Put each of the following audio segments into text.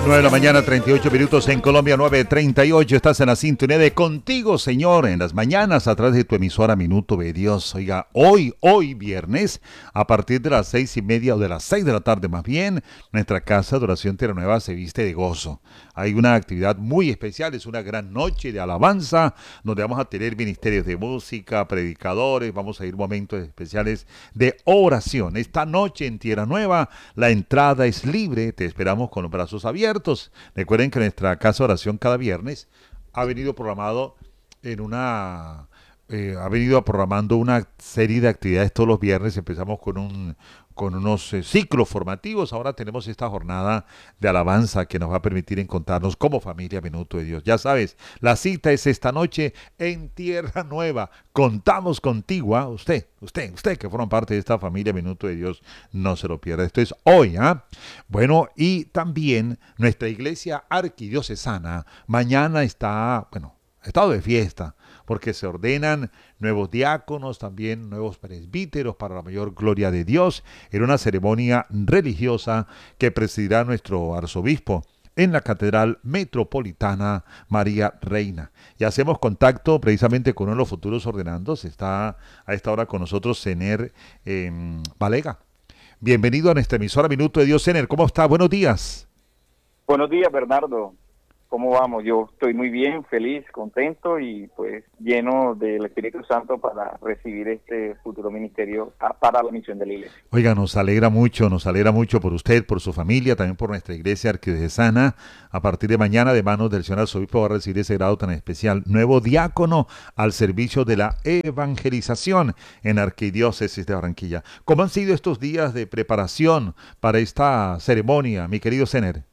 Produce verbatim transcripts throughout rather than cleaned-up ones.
nueve de la mañana, treinta y ocho minutos en Colombia, nueve treinta y ocho. Estás en la sintonía de Contigo, Señor, en las mañanas a través de tu emisora Minuto de Dios. Oiga, hoy, hoy viernes, a partir de las seis y media o de las seis de la tarde más bien, nuestra casa de oración Tierra Nueva se viste de gozo. Hay una actividad muy especial, es una gran noche de alabanza, donde vamos a tener ministerios de música, predicadores, vamos a ir momentos especiales de oración. Esta noche en Tierra Nueva, la entrada es libre, te esperamos con los brazos abiertos. Recuerden que nuestra casa de oración cada viernes ha venido programado en una eh, ha venido programando una serie de actividades todos los viernes. Empezamos con un con unos eh, ciclos formativos. Ahora tenemos esta jornada de alabanza que nos va a permitir encontrarnos como familia Minuto de Dios. Ya sabes, la cita es esta noche en Tierra Nueva. Contamos contigo, ¿ah? Usted, usted, usted que forma parte de esta familia Minuto de Dios, no se lo pierda. Esto es hoy, ¿ah? Bueno, y también nuestra iglesia arquidiocesana mañana está, bueno, ha estado de fiesta, porque se ordenan nuevos diáconos, también nuevos presbíteros para la mayor gloria de Dios, en una ceremonia religiosa que presidirá nuestro arzobispo en la Catedral Metropolitana María Reina. Y hacemos contacto precisamente con uno de los futuros ordenandos. Está a esta hora con nosotros Zener eh, Valega. Bienvenido a nuestra emisora Minuto de Dios, Zener. ¿Cómo está? Buenos días. Buenos días, Bernardo. ¿Cómo vamos? Yo estoy muy bien, feliz, contento y pues lleno del Espíritu Santo para recibir este futuro ministerio para la misión de la iglesia. Oiga, nos alegra mucho, nos alegra mucho por usted, por su familia, también por nuestra iglesia arquidiocesana. A partir de mañana, de manos del señor arzobispo, va a recibir ese grado tan especial, nuevo diácono al servicio de la evangelización en la Arquidiócesis de Barranquilla. ¿Cómo han sido estos días de preparación para esta ceremonia, mi querido Zener?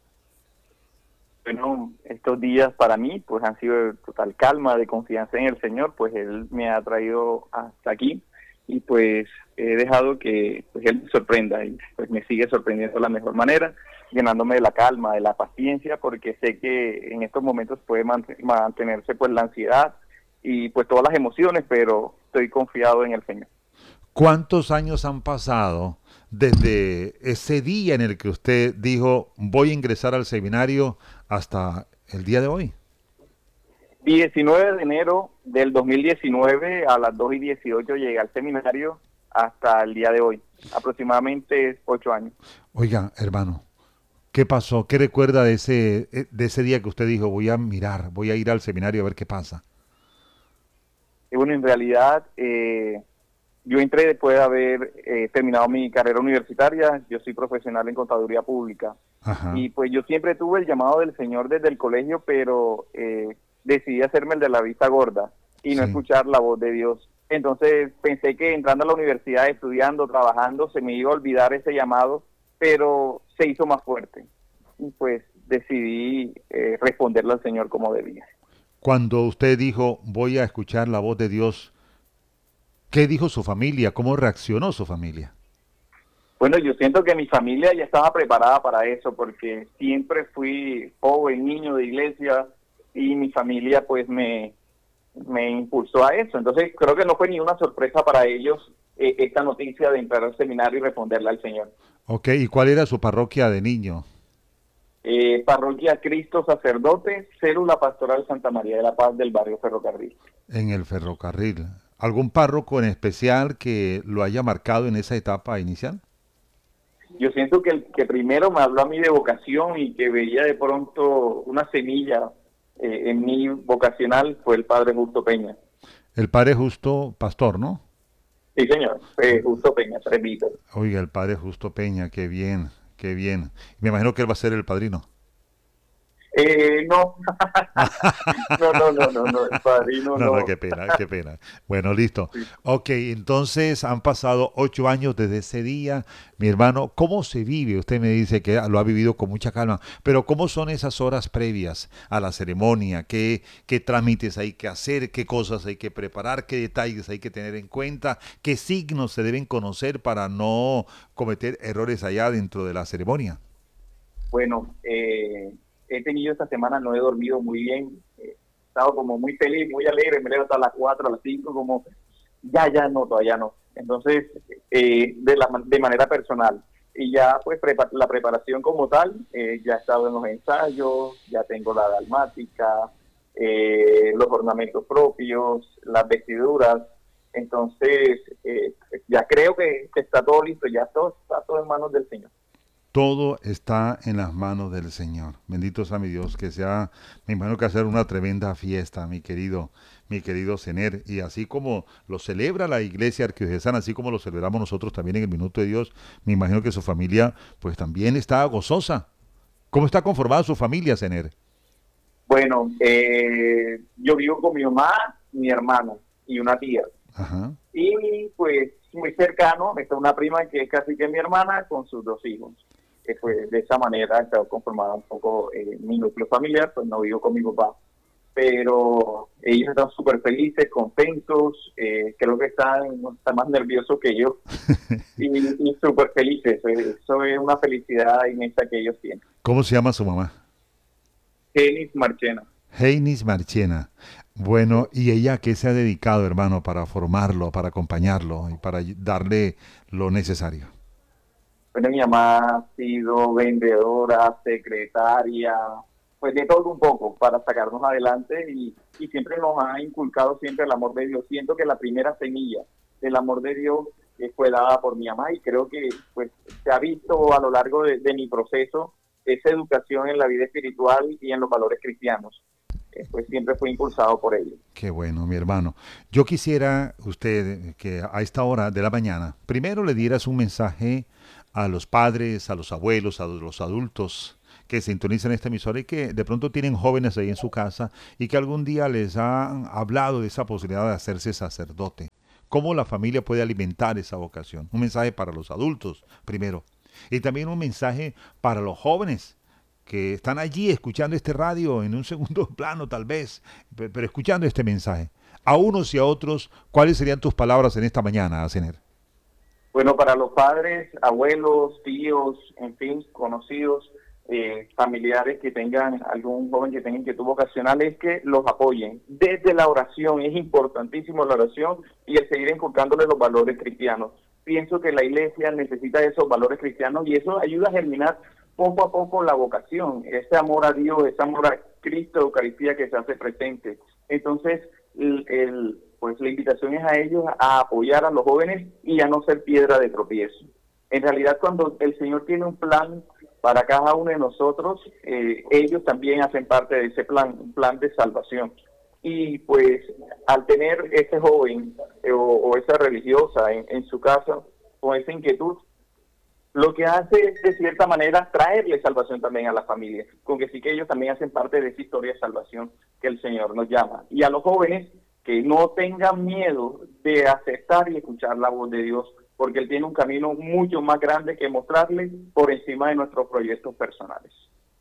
Bueno, estos días para mí pues han sido de total calma, de confianza en el Señor, pues Él me ha traído hasta aquí y pues he dejado que pues Él me sorprenda y pues me sigue sorprendiendo de la mejor manera, llenándome de la calma, de la paciencia, porque sé que en estos momentos puede mantenerse pues la ansiedad y pues todas las emociones, pero estoy confiado en el Señor. ¿Cuántos años han pasado desde ese día en el que usted dijo voy a ingresar al seminario hasta el día de hoy? diecinueve de enero del dos mil diecinueve a las dos y dieciocho llegué al seminario hasta el día de hoy, aproximadamente ocho años. Oiga, hermano, ¿qué pasó? ¿Qué recuerda de ese, de ese día que usted dijo voy a mirar, voy a ir al seminario a ver qué pasa? Y bueno, en realidad eh, yo entré después de haber eh, terminado mi carrera universitaria. Yo soy profesional en contaduría pública. Ajá. Y pues yo siempre tuve el llamado del Señor desde el colegio, pero eh, decidí hacerme el de la vista gorda y no sí. escuchar la voz de Dios. Entonces pensé que entrando a la universidad, estudiando, trabajando, se me iba a olvidar ese llamado, pero se hizo más fuerte. Y pues decidí eh, responderle al Señor como debía. Cuando usted dijo, voy a escuchar la voz de Dios, ¿qué dijo su familia? ¿Cómo reaccionó su familia? Bueno, yo siento que mi familia ya estaba preparada para eso, porque siempre fui joven, niño de iglesia, y mi familia pues me, me impulsó a eso. Entonces creo que no fue ni una sorpresa para ellos eh, esta noticia de entrar al seminario y responderle al Señor. Ok, ¿y cuál era su parroquia de niño? Eh, parroquia Cristo Sacerdote, célula pastoral Santa María de la Paz del barrio Ferrocarril. En el Ferrocarril. ¿Algún párroco en especial que lo haya marcado en esa etapa inicial? Yo siento que el que primero me habló a mí de vocación y que veía de pronto una semilla eh, en mi vocacional fue el padre Justo Peña. El padre Justo, pastor, ¿no? Sí, señor, eh, Justo Peña, presbítero. Oiga, el padre Justo Peña, qué bien, qué bien. Me imagino que él va a ser el padrino. Eh, no. no, no, no, no, no, el padrino no. No, no, qué pena, qué pena. Bueno, listo. Sí. Ok, entonces han pasado ocho años desde ese día. Mi hermano, ¿cómo se vive? Usted me dice que lo ha vivido con mucha calma, pero ¿cómo son esas horas previas a la ceremonia? ¿Qué, qué trámites hay que hacer? ¿Qué cosas hay que preparar? ¿Qué detalles hay que tener en cuenta? ¿Qué signos se deben conocer para no cometer errores allá dentro de la ceremonia? Bueno, eh... he tenido esta semana, no he dormido muy bien, he estado como muy feliz, muy alegre, me levanto a las cuatro, a las cinco, como ya, ya no, todavía no. Entonces, eh, de, la, de manera personal, Y ya pues prepa- la preparación como tal, eh, ya he estado en los ensayos, ya tengo la dalmática, eh, los ornamentos propios, las vestiduras. Entonces, eh, ya creo que, que está todo listo, ya todo está todo en manos del Señor. Todo está en las manos del Señor. Bendito sea mi Dios, que sea, me imagino que hacer una tremenda fiesta, mi querido, mi querido Cener. Y así como lo celebra la iglesia arquidiocesana, así como lo celebramos nosotros también en el Minuto de Dios, me imagino que su familia pues también está gozosa. ¿Cómo está conformada su familia, Cener? Bueno, eh, yo vivo con mi mamá, mi hermano y una tía. Ajá. Y pues muy cercano está una prima que es casi que mi hermana con sus dos hijos. Que pues de esa manera está conformada un poco eh, mi núcleo familiar, pues no vivo con mi papá. Pero ellos están súper felices, contentos, eh, creo que están, están más nerviosos que yo y, y súper felices. Eso es una felicidad inmensa que ellos tienen. ¿Cómo se llama su mamá? Genis Marchena. Heinis Marchena. Bueno, ¿y ella a qué se ha dedicado, hermano, para formarlo, para acompañarlo y para darle lo necesario? Bueno, mi mamá ha sido vendedora, secretaria, pues de todo un poco para sacarnos adelante y, y siempre nos ha inculcado siempre el amor de Dios. Siento que la primera semilla del amor de Dios eh, fue dada por mi mamá y creo que pues se ha visto a lo largo de, de mi proceso esa educación en la vida espiritual y en los valores cristianos. Eh, pues siempre fue impulsado por ella. Qué bueno, mi hermano. Yo quisiera usted que a esta hora de la mañana, primero le dieras un mensaje a los padres, a los abuelos, a los adultos que sintonizan esta emisora y que de pronto tienen jóvenes ahí en su casa y que algún día les han hablado de esa posibilidad de hacerse sacerdote. ¿Cómo la familia puede alimentar esa vocación? Un mensaje para los adultos, primero. Y también un mensaje para los jóvenes que están allí escuchando este radio en un segundo plano tal vez, pe- pero escuchando este mensaje. A unos y a otros, ¿cuáles serían tus palabras en esta mañana, Cener? Bueno, para los padres, abuelos, tíos, en fin, conocidos, eh, familiares que tengan algún joven que tenga inquietud vocacional, es que los apoyen. Desde la oración, es importantísimo la oración y el seguir inculcándole los valores cristianos. Pienso que la iglesia necesita esos valores cristianos y eso ayuda a germinar poco a poco la vocación, ese amor a Dios, ese amor a Cristo, Eucaristía que se hace presente. Entonces, el, el, pues la invitación es a ellos a apoyar a los jóvenes y a no ser piedra de tropiezo. En realidad, cuando el Señor tiene un plan para cada uno de nosotros, eh, ellos también hacen parte de ese plan, un plan de salvación. Y pues al tener ese joven eh, o, o esa religiosa en, en su casa con esa inquietud, lo que hace es de cierta manera traerle salvación también a la familia, con que sí que ellos también hacen parte de esa historia de salvación que el Señor nos llama. Y a los jóvenes que no tengan miedo de aceptar y escuchar la voz de Dios, porque Él tiene un camino mucho más grande que mostrarles por encima de nuestros proyectos personales.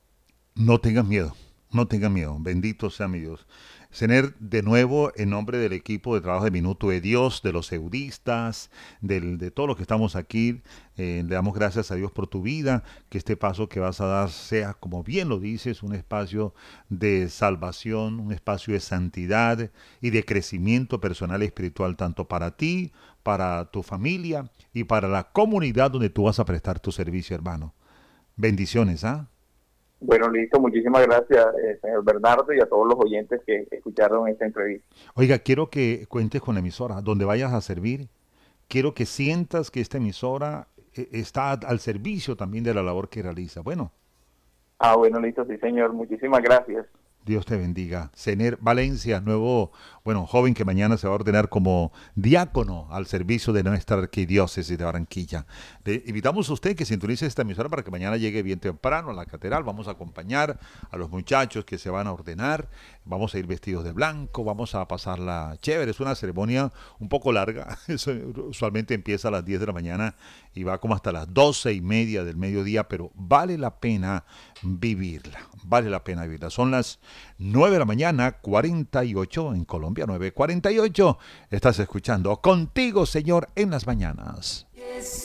No tengas miedo, no tengas miedo. Bendito sea mi Dios. Cener, de nuevo, en nombre del equipo de trabajo de Minuto de Dios, de los eudistas, del, de todos los que estamos aquí, eh, le damos gracias a Dios por tu vida, que este paso que vas a dar sea, como bien lo dices, un espacio de salvación, un espacio de santidad y de crecimiento personal y espiritual, tanto para ti, para tu familia y para la comunidad donde tú vas a prestar tu servicio, hermano. Bendiciones, ¿ah? Bueno, listo. Muchísimas gracias, eh, señor Bernardo, y a todos los oyentes que escucharon esta entrevista. Oiga, quiero que cuentes con la emisora, donde vayas a servir. Quiero que sientas que esta emisora eh, está al servicio también de la labor que realiza. Bueno, Ah, bueno, listo, sí, señor. Muchísimas gracias. Dios te bendiga. Cener Valencia, nuevo, bueno, joven que mañana se va a ordenar como diácono al servicio de nuestra arquidiócesis de Barranquilla. Le invitamos a usted que sintonice esta emisora para que mañana llegue bien temprano a la catedral. Vamos a acompañar a los muchachos que se van a ordenar. Vamos a ir vestidos de blanco, vamos a pasarla chévere. Es una ceremonia un poco larga. Eso usualmente empieza a las diez de la mañana y va como hasta las doce y media del mediodía, pero vale la pena vivirla. Vale la pena vivirla. Son las nueve de la mañana, cuarenta y ocho en Colombia, nueve cuarenta y ocho. Estás escuchando Contigo, Señor, en las mañanas. Yes.